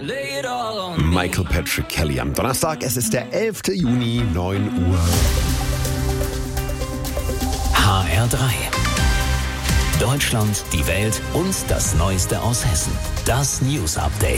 Michael Patrick Kelly am Donnerstag. Es ist der 11. Juni, 9 Uhr. HR3. Deutschland, die Welt und das Neueste aus Hessen. Das News Update.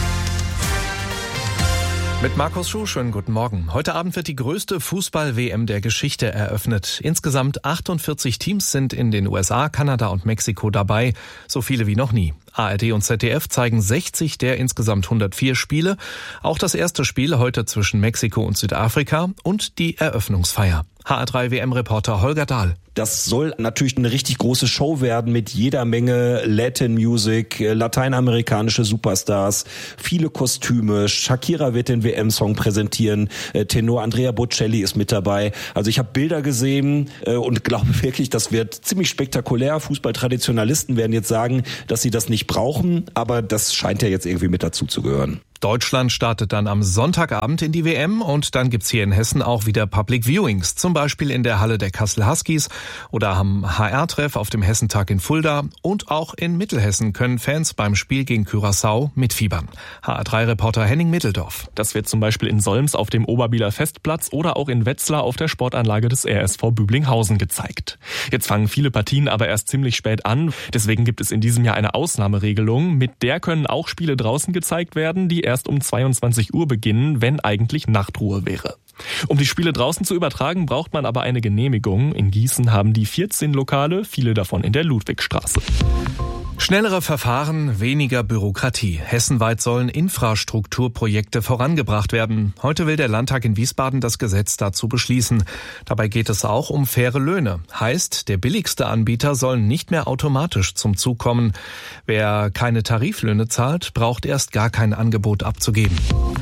Mit Markus Schuh, schönen guten Morgen. Heute Abend wird die größte Fußball-WM der Geschichte eröffnet. Insgesamt 48 Teams sind in den USA, Kanada und Mexiko dabei, so viele wie noch nie. ARD und ZDF zeigen 60 der insgesamt 104 Spiele. Auch das erste Spiel heute zwischen Mexiko und Südafrika und die Eröffnungsfeier. HR3-WM-Reporter Holger Dahl. Das soll natürlich eine richtig große Show werden mit jeder Menge Latin Music, lateinamerikanische Superstars, viele Kostüme. Shakira wird den WM-Song präsentieren, Tenor Andrea Bocelli ist mit dabei. Also ich habe Bilder gesehen und glaube wirklich, das wird ziemlich spektakulär. Fußballtraditionalisten werden jetzt sagen, dass sie das nicht brauchen, aber das scheint ja jetzt irgendwie mit dazu zu gehören. Deutschland startet dann am Sonntagabend in die WM und dann gibt's hier in Hessen auch wieder Public Viewings, zum Beispiel in der Halle der Kassel Huskies oder am HR-Treff auf dem Hessentag in Fulda und auch in Mittelhessen können Fans beim Spiel gegen Curaçao mitfiebern. HR3-Reporter Henning Mitteldorf. Das wird zum Beispiel in Solms auf dem Oberbieler Festplatz oder auch in Wetzlar auf der Sportanlage des RSV Büblinghausen gezeigt. Jetzt fangen viele Partien aber erst ziemlich spät an, deswegen gibt es in diesem Jahr eine Ausnahmeregelung, mit der können auch Spiele draußen gezeigt werden, die erst um 22 Uhr beginnen, wenn eigentlich Nachtruhe wäre. Um die Spiele draußen zu übertragen, braucht man aber eine Genehmigung. In Gießen haben die 14 Lokale, viele davon in der Ludwigstraße. Schnellere Verfahren, weniger Bürokratie. Hessenweit sollen Infrastrukturprojekte vorangebracht werden. Heute will der Landtag in Wiesbaden das Gesetz dazu beschließen. Dabei geht es auch um faire Löhne. Heißt, der billigste Anbieter soll nicht mehr automatisch zum Zug kommen. Wer keine Tariflöhne zahlt, braucht erst gar kein Angebot abzugeben.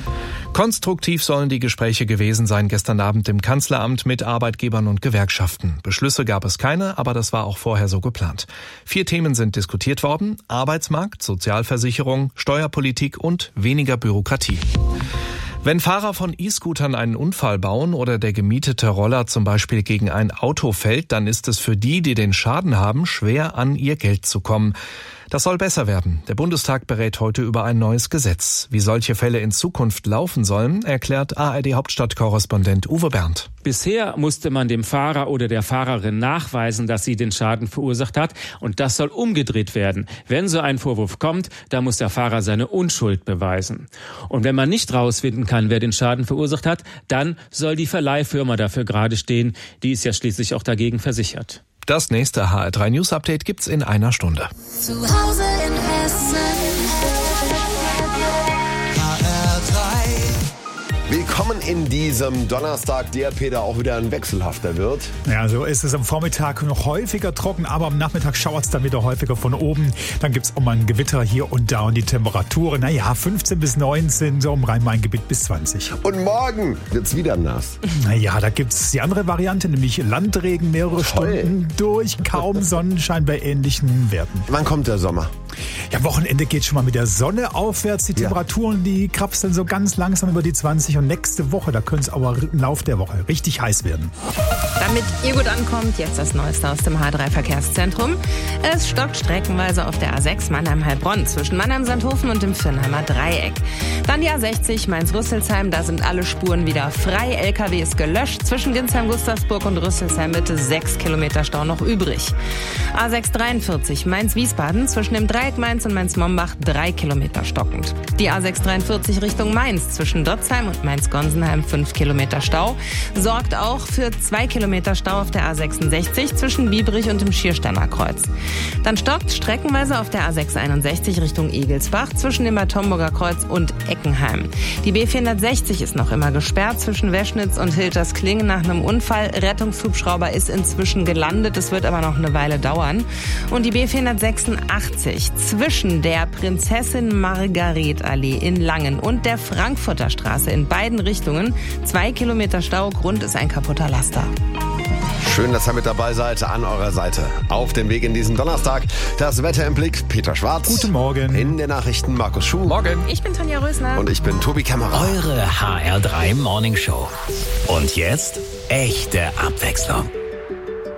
Konstruktiv sollen die Gespräche gewesen sein gestern Abend im Kanzleramt mit Arbeitgebern und Gewerkschaften. Beschlüsse gab es keine, aber das war auch vorher so geplant. 4 Themen sind diskutiert worden: Arbeitsmarkt, Sozialversicherung, Steuerpolitik und weniger Bürokratie. Wenn Fahrer von E-Scootern einen Unfall bauen oder der gemietete Roller zum Beispiel gegen ein Auto fällt, dann ist es für die den Schaden haben, schwer an ihr Geld zu kommen. Das soll besser werden. Der Bundestag berät heute über ein neues Gesetz. Wie solche Fälle in Zukunft laufen sollen, erklärt ARD-Hauptstadtkorrespondent Uwe Berndt. Bisher musste man dem Fahrer oder der Fahrerin nachweisen, dass sie den Schaden verursacht hat. Und das soll umgedreht werden. Wenn so ein Vorwurf kommt, dann muss der Fahrer seine Unschuld beweisen. Und wenn man nicht rausfinden kann, wer den Schaden verursacht hat, dann soll die Verleihfirma dafür gerade stehen. Die ist ja schließlich auch dagegen versichert. Das nächste HR3 News Update gibt's in einer Stunde. Zu Hause in Hessen. HR3. Willkommen in diesem Donnerstag, der, Peter, auch wieder ein wechselhafter wird. Ja, so ist es am Vormittag noch häufiger trocken, aber am Nachmittag schauert es dann wieder häufiger von oben. Dann gibt's auch mal ein Gewitter hier und da und die Temperaturen, 15 bis 19, so im Rhein-Main-Gebiet bis 20. Und morgen wird's wieder nass. Da gibt's die andere Variante, nämlich Landregen mehrere Stunden durch, kaum Sonnenschein bei ähnlichen Werten. Wann kommt der Sommer? Ja, Wochenende geht schon mal mit der Sonne aufwärts. Die Temperaturen, die krapseln so ganz langsam über die 20 und nächste Woche, da könnte es aber im Laufe der Woche richtig heiß werden. Damit ihr gut ankommt, jetzt das Neueste aus dem H3-Verkehrszentrum. Es stockt streckenweise auf der A6 Mannheim-Heilbronn zwischen Mannheim-Sandhofen und dem Viernheimer Dreieck. Dann die A60 Mainz-Rüsselsheim, da sind alle Spuren wieder frei. LKW ist gelöscht. Zwischen Ginsheim-Gustavsburg und Rüsselsheim-Mitte 6 Kilometer Stau noch übrig. A643 Mainz-Wiesbaden zwischen dem Dreieck Mainz und Mainz-Mombach 3 Kilometer stockend. Die A643 Richtung Mainz zwischen Dotzheim und Mainz-Gonsenheim 5 Kilometer Stau. Sorgt auch für 2 Kilometer Stau auf der A66 zwischen Biebrich und dem Schiersteiner Kreuz. Dann stockt streckenweise auf der A661 Richtung Egelsbach zwischen dem Bad Homburger Kreuz und Eckenheim. Die B460 ist noch immer gesperrt zwischen Weschnitz und Hiltersklingen nach einem Unfall. Rettungshubschrauber ist inzwischen gelandet, es wird aber noch eine Weile dauern. Und die B486 zwischen der Prinzessin-Margaret-Allee in Langen und der Frankfurter Straße in beiden Richtungen 2 Kilometer Stau. Grund ist ein kaputter Laster. Schön, dass ihr mit dabei seid, an eurer Seite. Auf dem Weg in diesen Donnerstag. Das Wetter im Blick, Peter Schwarz. Guten Morgen. In den Nachrichten Markus Schuh. Morgen. Ich bin Tanja Rösner. Und ich bin Tobi Kämmerer. Eure HR3 Morning Show. Und jetzt echte Abwechslung.